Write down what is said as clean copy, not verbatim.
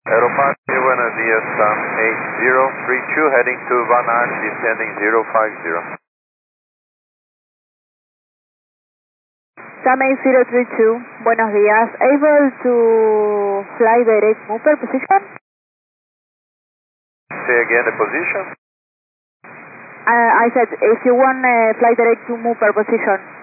Aeroparque, buenos días, Sam 8032, heading to Van Nuys, descending 050. Sam 8032, buenos días. Able to fly direct Mooper position? Say again the position. I said, if you want fly direct to Mooper position.